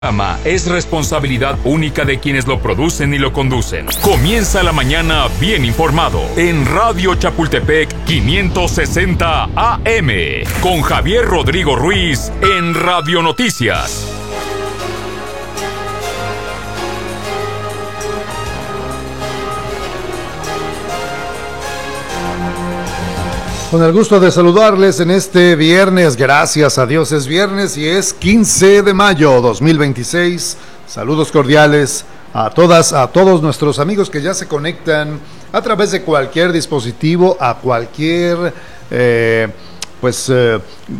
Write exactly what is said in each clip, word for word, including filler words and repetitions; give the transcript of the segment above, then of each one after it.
Es responsabilidad única de quienes lo producen y lo conducen. Comienza la mañana bien informado en Radio Chapultepec quinientos sesenta A M con Javier Rodrigo Ruiz en Radio Noticias. Con el gusto de saludarles en este viernes, gracias a Dios es viernes y es quince de mayo dos mil veintiséis. Saludos cordiales a todas, a todos nuestros amigos que ya se conectan a través de cualquier dispositivo, a cualquier eh, pues eh,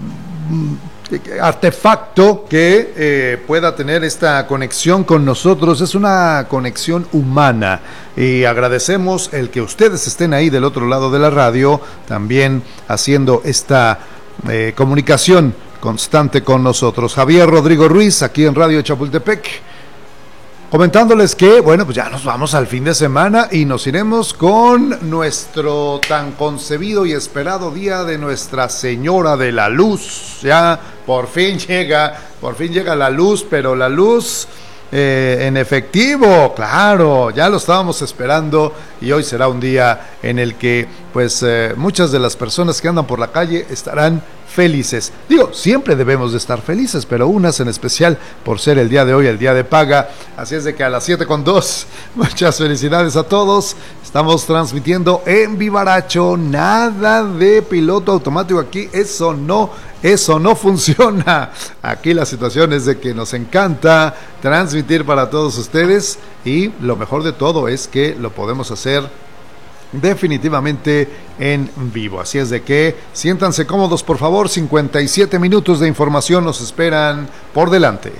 artefacto que eh, pueda tener esta conexión con nosotros. Es una conexión humana y agradecemos el que ustedes estén ahí del otro lado de la radio, también haciendo esta eh, comunicación constante con nosotros. Javier Rodrigo Ruiz, aquí en Radio Chapultepec, comentándoles que, bueno, pues ya nos vamos al fin de semana y nos iremos con nuestro tan concebido y esperado día de Nuestra Señora de la Luz. Ya por fin llega, por fin llega la luz, pero la luz eh, en efectivo, claro, ya lo estábamos esperando y hoy será un día en el que, pues, eh, muchas de las personas que andan por la calle estarán felices. Digo, siempre debemos de estar felices, pero unas en especial por ser el día de hoy, el día de paga. Así es de que a las siete con dos, muchas felicidades a todos. Estamos transmitiendo en vivaracho, nada de piloto automático aquí, eso no, eso no funciona. Aquí la situación es de que nos encanta transmitir para todos ustedes y lo mejor de todo es que lo podemos hacer definitivamente en vivo. Así es de que siéntanse cómodos, por favor. Cincuenta y siete minutos de información nos esperan por delante.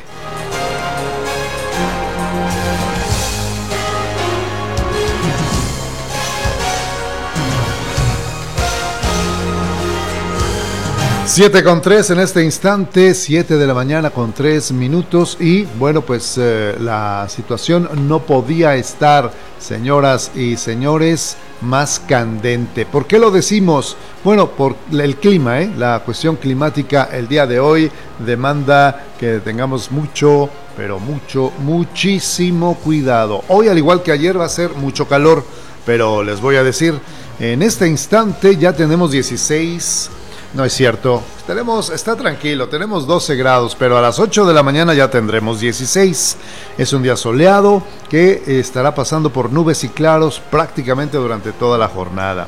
Siete con tres en este instante, siete de la mañana con tres minutos y bueno, pues eh, la situación no podía estar, señoras y señores, más candente. ¿Por qué lo decimos? Bueno, por el clima, ¿eh? La cuestión climática el día de hoy demanda que tengamos mucho, pero mucho, muchísimo cuidado. Hoy, al igual que ayer, va a ser mucho calor, pero les voy a decir, en este instante ya tenemos dieciséis. No es cierto, tenemos, está tranquilo, tenemos doce grados, pero a las ocho de la mañana ya tendremos dieciséis. Es un día soleado que estará pasando por nubes y claros prácticamente durante toda la jornada.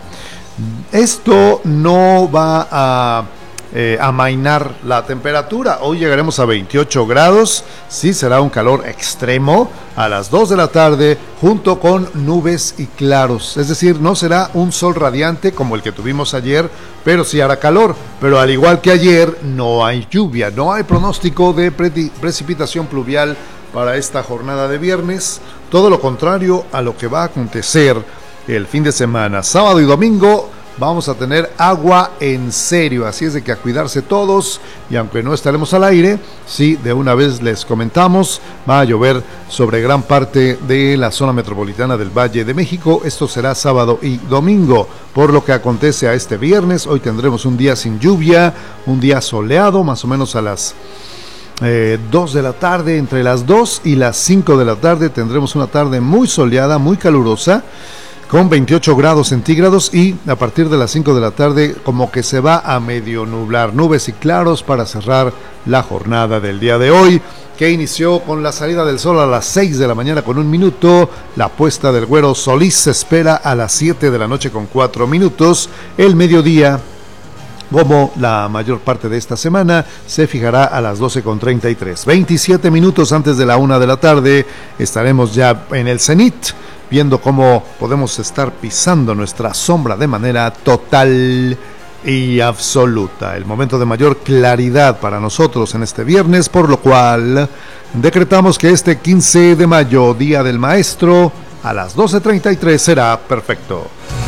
Esto no va a eh, amainar la temperatura. Hoy llegaremos a veintiocho grados, sí será un calor extremo a las dos de la tarde junto con nubes y claros. Es decir, no será un sol radiante como el que tuvimos ayer, pero sí hará calor. Pero al igual que ayer, no hay lluvia, no hay pronóstico de pre- precipitación pluvial para esta jornada de viernes. Todo lo contrario a lo que va a acontecer el fin de semana. Sábado y domingo vamos a tener agua en serio, así es de que a cuidarse todos, y aunque no estaremos al aire, sí, de una vez les comentamos, va a llover sobre gran parte de la zona metropolitana del Valle de México. Esto será sábado y domingo. Por lo que acontece a este viernes, hoy tendremos un día sin lluvia, un día soleado, más o menos a las Eh, dos de la tarde, entre las dos y las cinco de la tarde tendremos una tarde muy soleada, muy calurosa, con veintiocho grados centígrados, y a partir de las cinco de la tarde como que se va a medio nublar, nubes y claros para cerrar la jornada del día de hoy, que inició con la salida del sol a las seis de la mañana con un minuto. La puesta del Güero Solís se espera a las siete de la noche con cuatro minutos. El mediodía, como la mayor parte de esta semana, se fijará a las doce con treinta y tres. veintisiete minutos antes de la una de la tarde estaremos ya en el cenit, viendo cómo podemos estar pisando nuestra sombra de manera total y absoluta. El momento de mayor claridad para nosotros en este viernes, por lo cual decretamos que este quince de mayo, Día del Maestro, a las doce treinta y tres será perfecto.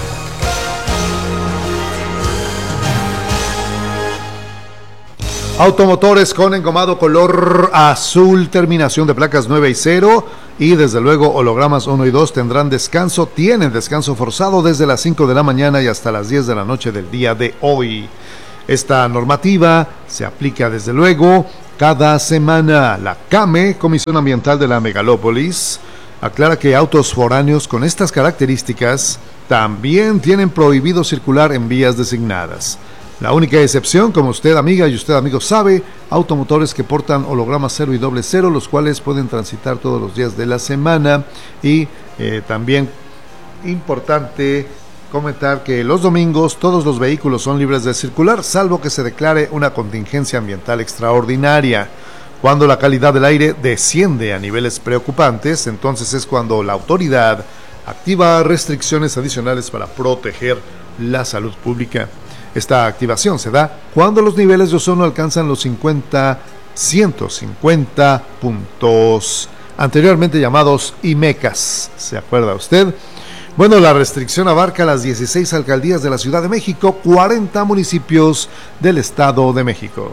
Automotores con engomado color azul, terminación de placas nueve y cero, y desde luego hologramas uno y dos tendrán descanso, tienen descanso forzado desde las cinco de la mañana y hasta las diez de la noche del día de hoy. Esta normativa se aplica desde luego cada semana. La CAME, Comisión Ambiental de la Megalópolis, aclara que autos foráneos con estas características también tienen prohibido circular en vías designadas. La única excepción, como usted amiga y usted amigo sabe, automotores que portan hologramas cero y doble cero, los cuales pueden transitar todos los días de la semana. Y eh, también importante comentar que los domingos todos los vehículos son libres de circular, salvo que se declare una contingencia ambiental extraordinaria. Cuando la calidad del aire desciende a niveles preocupantes, entonces es cuando la autoridad activa restricciones adicionales para proteger la salud pública. Esta activación se da cuando los niveles de ozono alcanzan los cincuenta, ciento cincuenta puntos, anteriormente llamados I M E C As. ¿Se acuerda usted? Bueno, la restricción abarca las dieciséis alcaldías de la Ciudad de México, cuarenta municipios del Estado de México.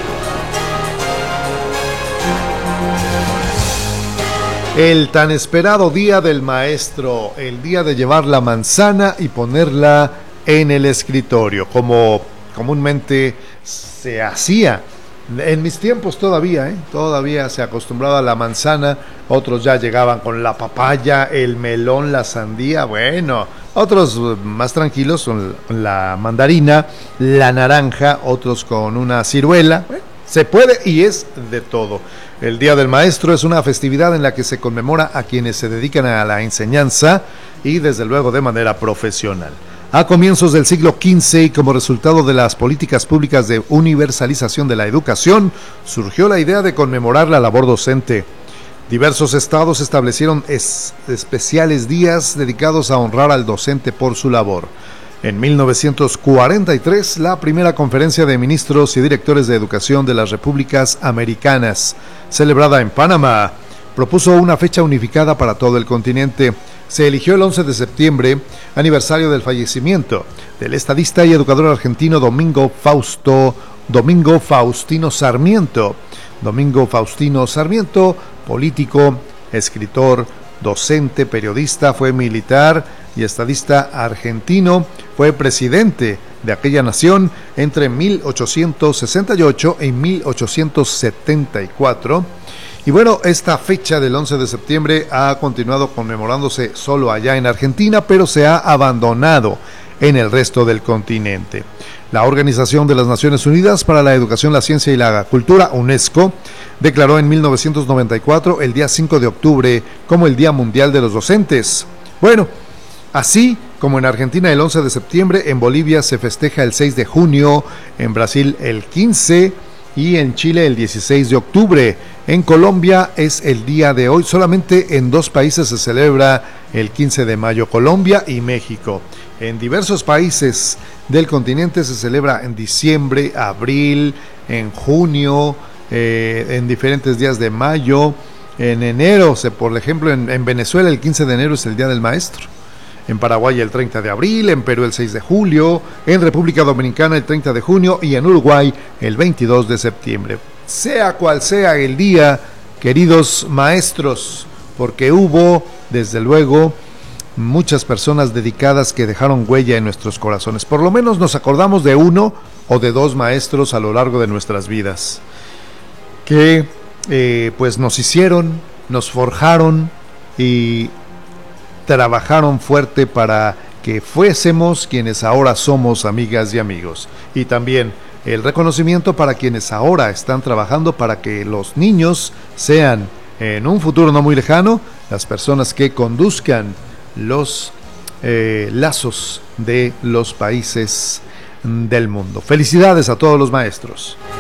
El tan esperado Día del Maestro, el día de llevar la manzana y ponerla en el escritorio, como comúnmente se hacía. En mis tiempos todavía, ¿eh? todavía se acostumbraba a la manzana, otros ya llegaban con la papaya, el melón, la sandía, bueno, otros más tranquilos con la mandarina, la naranja, otros con una ciruela. Bueno, se puede y es de todo. El Día del Maestro es una festividad en la que se conmemora a quienes se dedican a la enseñanza y desde luego de manera profesional. A comienzos del siglo quince y como resultado de las políticas públicas de universalización de la educación, surgió la idea de conmemorar la labor docente. Diversos estados establecieron es, especiales días dedicados a honrar al docente por su labor. En mil novecientos cuarenta y tres, la primera conferencia de ministros y directores de educación de las repúblicas americanas, celebrada en Panamá, propuso una fecha unificada para todo el continente. Se eligió el once de septiembre, aniversario del fallecimiento del estadista y educador argentino Domingo Fausto, Domingo Faustino Sarmiento. Domingo Faustino Sarmiento, político, escritor, docente, periodista, fue militar y estadista argentino, fue presidente de aquella nación entre mil ochocientos sesenta y ocho y mil ochocientos setenta y cuatro. Y bueno, esta fecha del once de septiembre ha continuado conmemorándose solo allá en Argentina, pero se ha abandonado en el resto del continente. La Organización de las Naciones Unidas para la Educación, la Ciencia y la Cultura, UNESCO, declaró en mil novecientos noventa y cuatro el día cinco de octubre como el Día Mundial de los Docentes. Bueno, así como en Argentina el once de septiembre, en Bolivia se festeja el seis de junio, en Brasil el quince y en Chile el dieciséis de octubre. En Colombia es el día de hoy. Solamente en dos países se celebra el quince de mayo, Colombia y México. En diversos países del continente se celebra en diciembre, abril, en junio, eh, en diferentes días de mayo. En enero, se, por ejemplo, en, en Venezuela el quince de enero es el Día del Maestro. En Paraguay el treinta de abril, en Perú el seis de julio, en República Dominicana el treinta de junio y en Uruguay el veintidós de septiembre. Sea cual sea el día, queridos maestros, porque hubo, desde luego, muchas personas dedicadas que dejaron huella en nuestros corazones. Por lo menos nos acordamos de uno o de dos maestros a lo largo de nuestras vidas, que eh, pues nos hicieron, nos forjaron y trabajaron fuerte para que fuésemos quienes ahora somos, amigas y amigos. Y también el reconocimiento para quienes ahora están trabajando para que los niños sean, en un futuro no muy lejano, las personas que conduzcan los eh, lazos de los países del mundo. Felicidades a todos los maestros.